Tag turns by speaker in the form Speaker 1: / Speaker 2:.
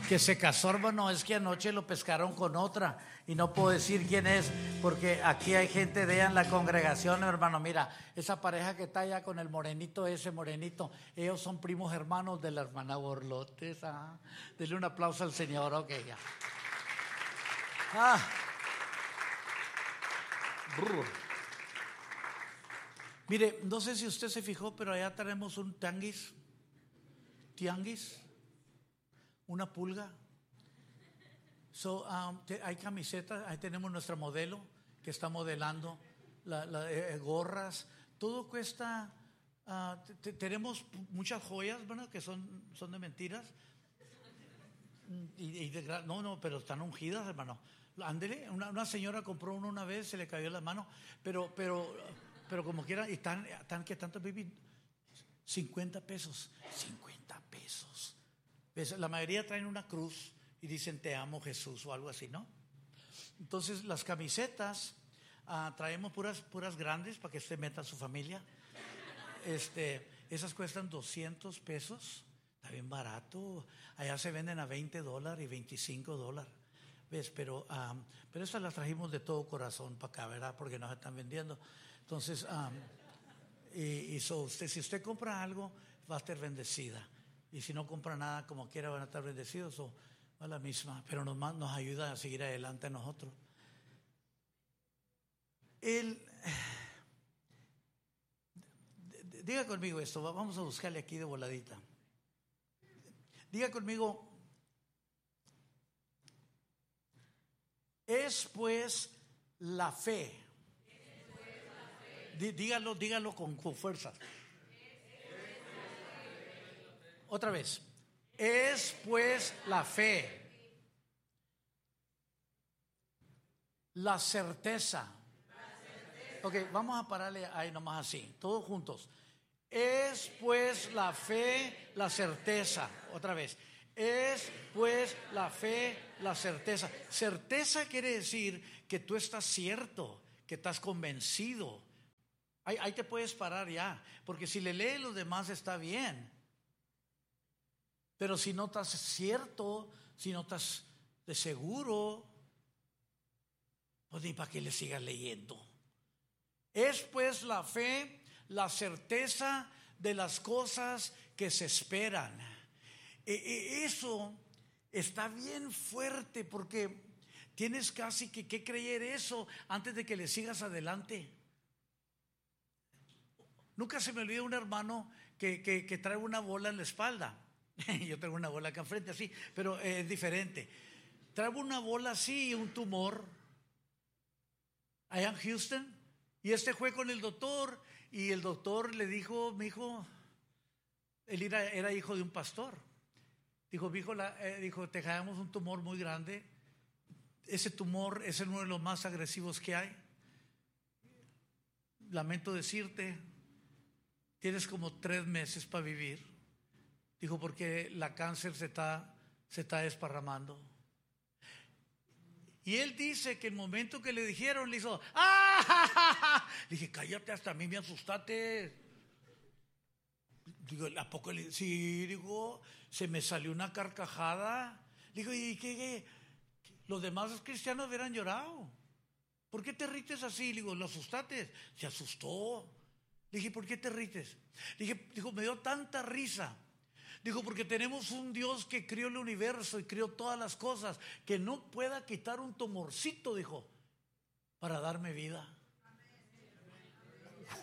Speaker 1: que se casó, hermano, es que anoche lo pescaron con otra y no puedo decir quién es, porque aquí hay gente de ella en la congregación, hermano. Mira, esa pareja que está allá con el morenito, ese morenito, ellos son primos hermanos de la hermana Borlotes. Dele un aplauso al Señor, ok, ya. Mire, no sé si usted se fijó, pero allá tenemos un tianguis, una pulga. Hay camisetas, ahí tenemos nuestra modelo que está modelando, gorras, todo cuesta. Tenemos muchas joyas, ¿verdad? Que son de mentiras. No, pero están ungidas, hermano. Ándele, una señora compró uno una vez, se le cayó en la mano, pero como quiera, y están que tanto vivir, 50 pesos. 50 pesos. ¿Ves? La mayoría traen una cruz y dicen te amo Jesús o algo así, ¿no? Entonces las camisetas traemos puras grandes para que usted meta a su familia. Esas cuestan 200 pesos. Está bien barato. Allá se venden a $20 y $25. ¿Ves? Pero estas las trajimos de todo corazón para acá, ¿verdad? Porque nos están vendiendo. Entonces, si usted compra algo, va a estar bendecida. Y si no compra nada, como quiera, van a estar bendecidos. O a la misma, pero nos ayuda a seguir adelante a nosotros. Diga conmigo esto, vamos a buscarle aquí de voladita. Diga conmigo, es pues la fe. Dígalo con fuerza. Otra vez. Es pues la fe, la certeza. Ok, vamos a pararle ahí nomás así, todos juntos. Es pues la fe, la certeza. Otra vez. Es pues la fe, la certeza. Certeza quiere decir que tú estás cierto, que estás convencido. Ahí te puedes parar ya, porque si le lees los demás está bien. Pero si no estás cierto, si no estás de seguro, pues ni para qué le sigas leyendo. Es pues la fe, la certeza de las cosas que se esperan. Eso está bien fuerte porque tienes casi que creer eso antes de que le sigas adelante. Nunca se me olvida un hermano que trae una bola en la espalda. Yo tengo una bola acá enfrente así, pero es diferente. Traigo una bola así y un tumor allá en Houston, y fue con el doctor y el doctor le dijo, mi hijo, él era hijo de un pastor. Dijo, mi hijo, te dejamos un tumor muy grande. Ese tumor es uno de los más agresivos que hay. Lamento decirte, tienes como 3 meses para vivir. Dijo, porque la cáncer se está desparramando. Y él dice que el momento que le dijeron, le hizo, ¡ah! Le dije, cállate, hasta a mí me asustaste. Digo, ¿a poco? Sí, digo, se me salió una carcajada. Digo, ¿y qué? Los demás cristianos hubieran llorado. ¿Por qué te rites así? Digo, ¿lo asustaste? Se asustó. Le dije, ¿por qué te rites? Dijo, me dio tanta risa. Dijo, porque tenemos un Dios que crió el universo y crió todas las cosas, que no pueda quitar un tumorcito, dijo, para darme vida.